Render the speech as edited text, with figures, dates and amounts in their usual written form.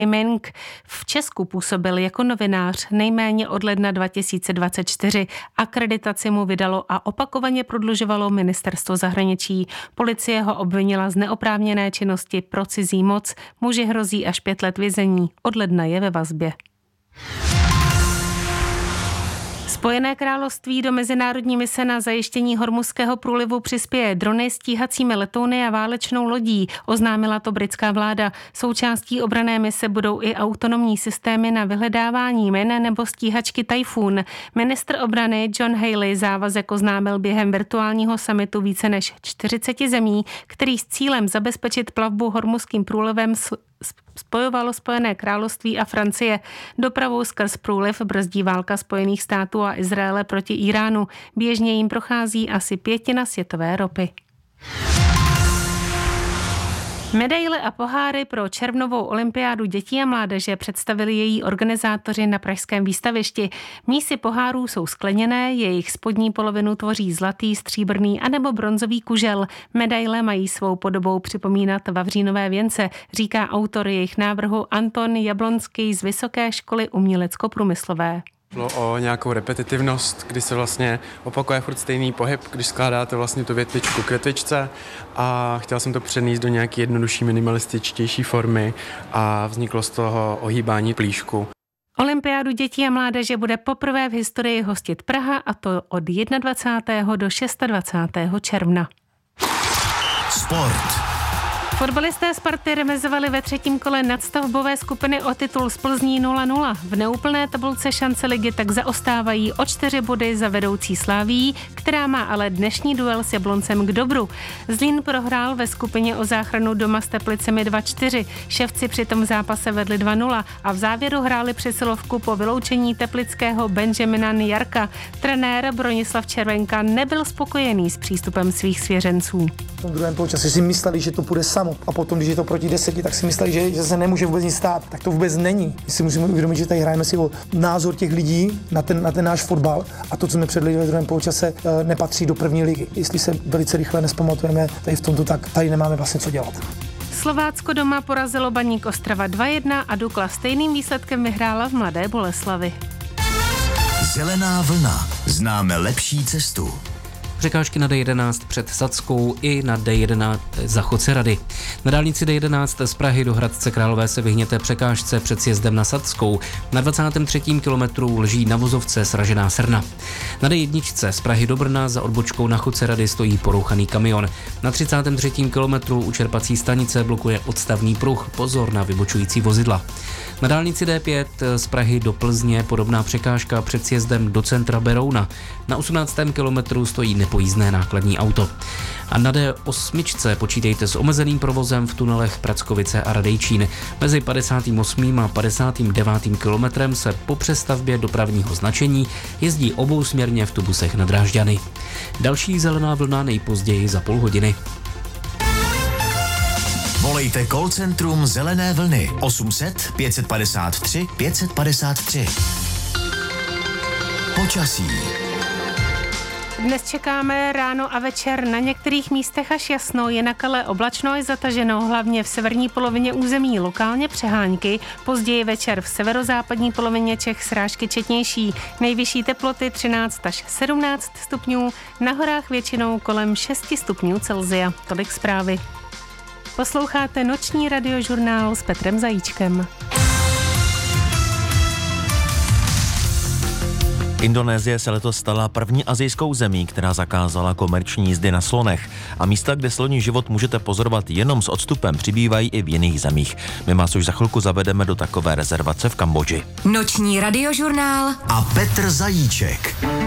Meng v Česku působil jako novinář nejméně od ledna 2024. Akreditaci mu vydalo a opakovaně prodlužovalo ministerstvo zahraničí. Policie ho obvinila z neoprávněné činnosti pro cizí moc. Muži hrozí až 5 let vězení. Od ledna je ve vazbě. Spojené království do mezinárodní mise na zajištění Hormuzského průlivu přispěje drony, stíhacími letouny a válečnou lodí, oznámila to britská vláda. Součástí obranné mise budou i autonomní systémy na vyhledávání min nebo stíhačky Typhoon. Ministr obrany John Healey závazek oznámil během virtuálního summitu více než 40 zemí, který s cílem zabezpečit plavbu Hormuzským průlivem spojovalo Spojené království a Francie. Dopravou skrz průliv brzdí válka Spojených států a Izraele proti Iránu. Běžně jim prochází asi 1/5 světové ropy. Medaile a poháry pro červnovou olympiádu dětí a mládeže představili její organizátoři na pražském výstavišti. Mísy pohárů jsou skleněné, jejich spodní polovinu tvoří zlatý, stříbrný anebo bronzový kužel. Medaile mají svou podobou připomínat vavřínové věnce, říká autor jejich návrhu Anton Jablonský z Vysoké školy umělecko-průmyslové. Bylo o nějakou repetitivnost, kdy se vlastně opakuje furt stejný pohyb, když skládáte vlastně tu větvičku k větvičce, a chtěl jsem to přenést do nějaké jednodušší, minimalističtější formy a vzniklo z toho ohýbání plíšku. Olympiádu dětí a mládeže bude poprvé v historii hostit Praha, a to od 21. do 26. června. Sport. Fotbalisté Sparty remizovali ve 3. kole nadstavbové skupiny o titul z Plzní 0-0. V neúplné tabulce šance ligy tak zaostávají o 4 body za vedoucí Slavií, která má ale dnešní duel s Jabloncem k dobru. Zlín prohrál ve skupině o záchranu doma s Teplicemi 2-4. Ševci při tom zápase vedli 2-0 a v závěru hráli přesilovku po vyloučení teplického Benjamina Jarka. Trenér Bronislav Červenka nebyl spokojený s přístupem svých svěřenců. V tom druhém poločase si mysleli, že to půjde samo, a potom, když je to proti 10, tak si mysleli, že se nemůže vůbec nic stát. Tak to vůbec není. My si musíme uvědomit, že tady hrajeme si o názor těch lidí na ten náš fotbal, a to, co jsme předvedli v druhém poločase, nepatří do první ligy. Jestli se velice rychle nespamatujeme tady v tomto, tak tady nemáme vlastně co dělat. Slovácko doma porazilo Baník Ostrava 2-1 a Dukla stejným výsledkem vyhrála v Mladé Boleslavi. Zelená vlna. Známe lepší cestu. Překážky na D11 před Sadskou i na D11 za Chocerady. Na dálnici D11 z Prahy do Hradce Králové se vyhněte překážce před sjezdem na Sadskou. Na 23. kilometru leží na vozovce sražená srna. Na D1 z Prahy do Brna za odbočkou na Chocerady stojí porouchaný kamion. Na 33. kilometru u čerpací stanice blokuje odstavný pruh. Pozor na vybočující vozidla. Na dálnici D5 z Prahy do Plzně podobná překážka před sjezdem do centra Berouna. Na 18. kilometru stojí nepojízdné nákladní auto. A na D8 počítejte s omezeným provozem v tunelech Prackovice a Radejčín. Mezi 58. a 59. kilometrem se po přestavbě dopravního značení jezdí obousměrně v tubusech na Drážďany. Další zelená vlna nejpozději za půl hodiny. Volejte call centrum Zelené vlny 800 553 553. Počasí. Dnes čekáme ráno a večer na některých místech až jasno, jinak ale oblačno i zataženo, hlavně v severní polovině území lokálně přehánky, později večer v severozápadní polovině Čech srážky četnější, nejvyšší teploty 13 až 17 stupňů, na horách většinou kolem 6 stupňů Celsia. Tolik zprávy. Posloucháte noční radiožurnál s Petrem Zajíčkem. Indonésie se letos stala první asijskou zemí, která zakázala komerční jízdy na slonech. A místa, kde sloní život můžete pozorovat jenom s odstupem, přibývají i v jiných zemích. My vás už za chvilku zavedeme do takové rezervace v Kambodži. Noční radiožurnál a Petr Zajíček.